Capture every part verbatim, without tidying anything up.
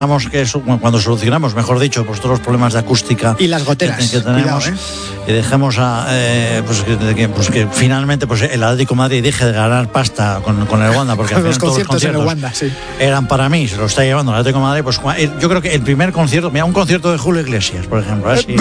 que eso, cuando solucionamos, mejor dicho, pues todos los problemas de acústica y las goteras que, que tenemos, cuidado, ¿eh? Y dejemos a eh, pues, que, pues que finalmente pues el Atlético de Madrid deje de ganar pasta con, con el Wanda, porque al final los todos conciertos, los conciertos en el Wanda, sí. eran para mí, se lo está llevando el Atlético de Madrid. Pues yo creo que el primer concierto, mira, un concierto de Julio Iglesias, por ejemplo, así,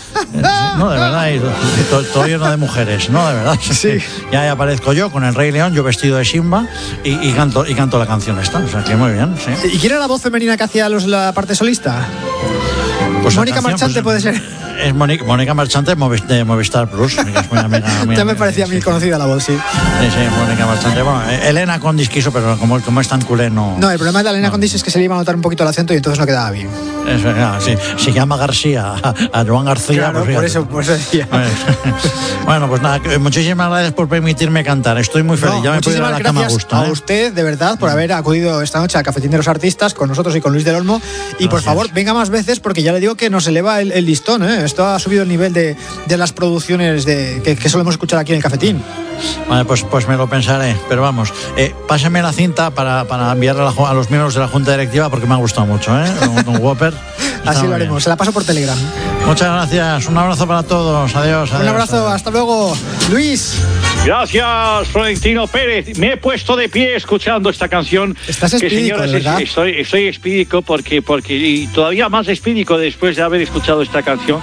no, de verdad, y todo, todo lleno de mujeres, no, de verdad. Sí. Ya, ya aparezco yo con el Rey León, yo vestido de Simba y, y canto y canto la canción esta, o sea que muy bien, sí. ¿Y quién era la voz femenina que hacía los, la parte solista? Pues Mónica canción, Marchante pues, puede ser. Es Mónica, Mónica Marchante de Movistar Plus. Es muy amiga, muy ya me amiga, parecía sí, muy sí. conocida la voz, sí. Sí, sí, Mónica Marchante. Bueno, Elena Condis quiso, pero como, como es tan culé, no. No, el problema de Elena no. Condis es que se le iba a notar un poquito el acento y entonces no quedaba bien. Eso, ya, sí. Se llama García, a, a Joan García. Claro, pues por eso, por eso decía. Bueno, pues nada, muchísimas gracias por permitirme cantar. Estoy muy feliz. No, ya me puedo ir a la cama a gusto. A ¿eh? usted, de verdad, por haber acudido esta noche al Cafetín de los Artistas con nosotros y con Luis del Olmo. Y gracias. Por favor, venga más veces porque ya le digo que nos eleva el, el listón, ¿eh? Esto ha subido el nivel de, de las producciones de, que, que solemos escuchar aquí en el Cafetín. Vale, pues, pues me lo pensaré, pero vamos, eh, pásame la cinta para, para enviarla a, la, a los miembros de la Junta Directiva porque me ha gustado mucho, ¿eh? Don, don Whopper. Así lo haremos, bien. Se la paso por Telegram. Muchas gracias, un abrazo para todos, adiós. adiós un abrazo, adiós. Hasta luego. Luis. Gracias, Florentino Pérez. Me he puesto de pie escuchando esta canción. Estás espídico, que, señores, ¿verdad? Estoy, estoy espídico porque, porque, y todavía más espídico después de haber escuchado esta canción.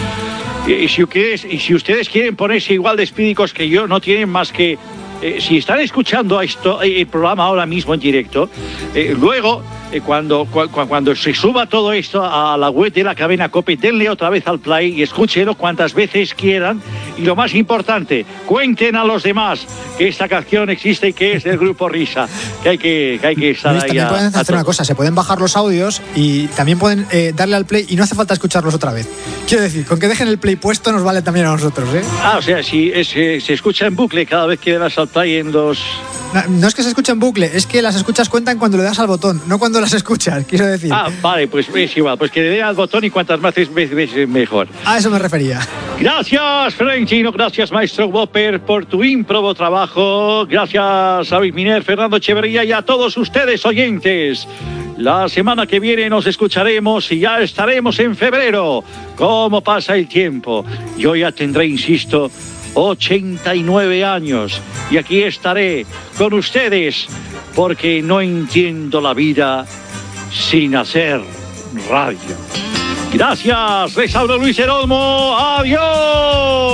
Y si ustedes, y si ustedes quieren ponerse igual de espídicos que yo, no tienen más que... Eh, si están escuchando esto, eh, el programa ahora mismo en directo, eh, luego, eh, cuando, cu cuando se suba todo esto a la web de la cadena COPE, denle otra vez al play y escúchenlo cuantas veces quieran. Y lo más importante, cuenten a los demás que esta canción existe y que es del grupo Risa, que hay que, que, hay que estar Luis, ahí. también a, pueden hacer a una cosa, se pueden bajar los audios y también pueden eh, darle al play y no hace falta escucharlos otra vez. Quiero decir, con que dejen el play puesto nos vale también a nosotros, ¿eh? Ah, o sea, si es, eh, se escucha en bucle cada vez que le das al play en los... No, no es que se escuche en bucle, es que las escuchas cuentan cuando le das al botón, no cuando las escuchas, quiero decir. Ah, vale, pues es igual, pues que le dé al botón y cuantas más veces mejor. A eso me refería. Gracias, Florentino, gracias, maestro Whopper, por tu ímprobo trabajo. Gracias a Luis Miner, Fernando Echeverría y a todos ustedes, oyentes. La semana que viene nos escucharemos y ya estaremos en febrero. ¿Cómo pasa el tiempo? Yo ya tendré, insisto, ochenta y nueve años y aquí estaré con ustedes porque no entiendo la vida sin hacer radio. Gracias, les habla Luis del Olmo. Adiós.